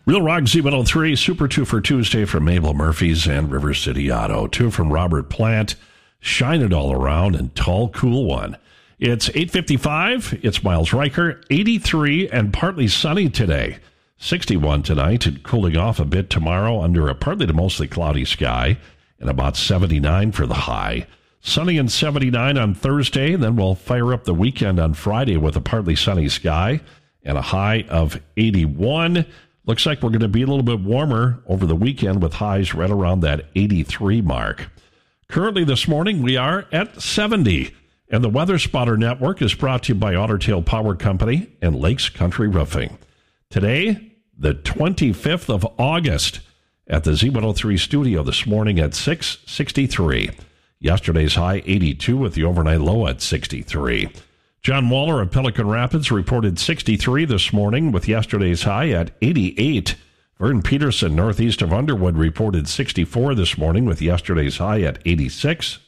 Real Rock Z103, Super 2 for Tuesday from Mabel Murphy's and River City Auto. 2 from Robert Plant, Shine It All Around, and Tall Cool One. It's 8:55. It's Miles Riker, 83 and partly sunny today. 61 tonight and cooling off a bit tomorrow under a partly to mostly cloudy sky and about 79 for the high. Sunny and 79 on Thursday, then we'll fire up the weekend on Friday with a partly sunny sky and a high of 81. Looks like we're going to be a little bit warmer over the weekend with highs right around that 83 mark. Currently this morning, we are at 70. And the Weather Spotter Network is brought to you by Otter Tail Power Company and Lakes Country Roofing. Today, the 25th of August, at the Z103 studio this morning at 663. Yesterday's high, 82, with the overnight low at 63. John Waller of Pelican Rapids reported 63 this morning with yesterday's high at 88. Vern Peterson, northeast of Underwood, reported 64 this morning with yesterday's high at 86.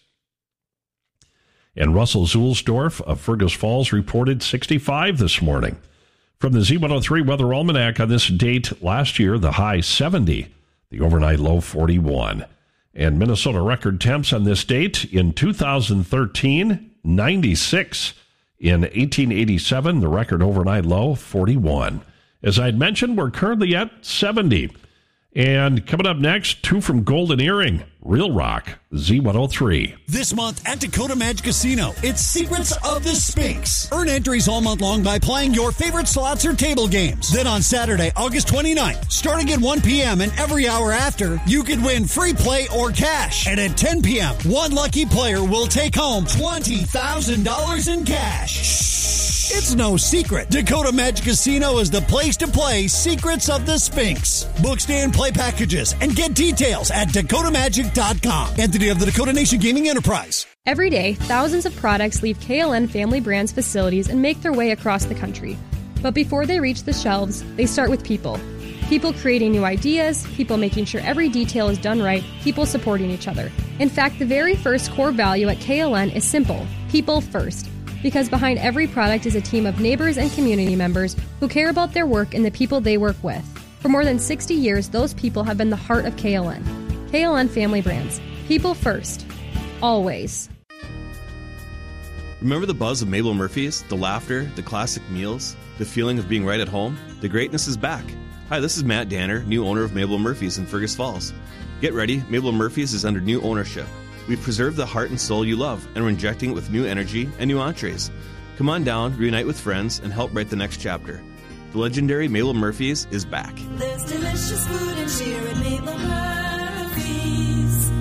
And Russell Zulsdorf of Fergus Falls reported 65 this morning. From the Z103 Weather Almanac on this date last year, the high 70, the overnight low 41. And Minnesota record temps on this date in 2013, 96. In 1887, the record overnight low, 41. As I'd mentioned, we're currently at 70. And coming up next, 2 from Golden Earring, Real Rock, Z103. This month at Dakota Magic Casino, it's Secrets of the Sphinx. Earn entries all month long by playing your favorite slots or table games. Then on Saturday, August 29th, starting at 1 p.m. and every hour after, you could win free play or cash. And at 10 p.m., one lucky player will take home $20,000 in cash. Shh. It's no secret. Dakota Magic Casino is the place to play Secrets of the Sphinx. Book, stay, and play packages and get details at dakotamagic.com. Entity of the Dakota Nation Gaming Enterprise. Every day, thousands of products leave KLN Family Brands facilities and make their way across the country. But before they reach the shelves, they start with people. People creating new ideas, people making sure every detail is done right, people supporting each other. In fact, the very first core value at KLN is simple: people first. Because behind every product is a team of neighbors and community members who care about their work and the people they work with. For more than 60 years, those people have been the heart of KLN. KLN Family Brands. People first. Always. Remember the buzz of Mabel Murphy's? The laughter, the classic meals, the feeling of being right at home? The greatness is back. Hi, this is Matt Danner, new owner of Mabel Murphy's in Fergus Falls. Get ready, Mabel Murphy's is under new ownership. We've preserved the heart and soul you love, and we're injecting it with new energy and new entrees. Come on down, reunite with friends, and help write the next chapter. The legendary Mabel Murphy's is back. There's delicious food and cheer at Mabel Murphy's.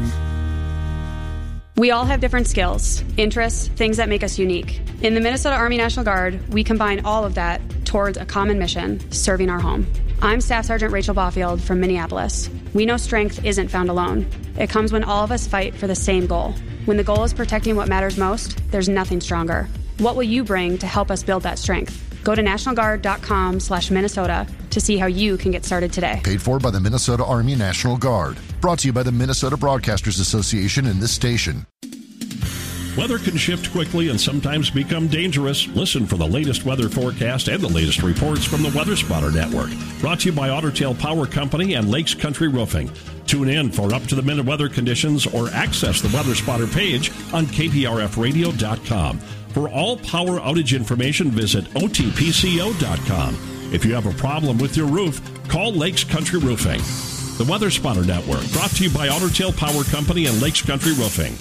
We all have different skills, interests, things that make us unique. In the Minnesota Army National Guard, we combine all of that towards a common mission, serving our home. I'm Staff Sergeant Rachel Baufield from Minneapolis. We know strength isn't found alone. It comes when all of us fight for the same goal. When the goal is protecting what matters most, there's nothing stronger. What will you bring to help us build that strength? Go to nationalguard.com/Minnesota to see how you can get started today. Paid for by the Minnesota Army National Guard. Brought to you by the Minnesota Broadcasters Association and this station. Weather can shift quickly and sometimes become dangerous. Listen for the latest weather forecast and the latest reports from the Weather Spotter Network. Brought to you by Otter Tail Power Company and Lakes Country Roofing. Tune in for up-to-the-minute weather conditions or access the Weather Spotter page on KPRFradio.com. For all power outage information, visit OTPCO.com. If you have a problem with your roof, call Lakes Country Roofing. The Weather Spotter Network, brought to you by Otter Tail Power Company and Lakes Country Roofing.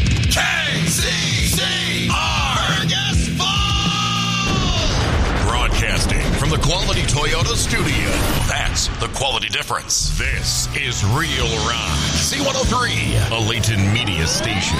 KCCR Fergus Falls! Broadcasting from the Quality Toyota studio. That's the quality difference. This is Real Rock. C103, a Layton Media station.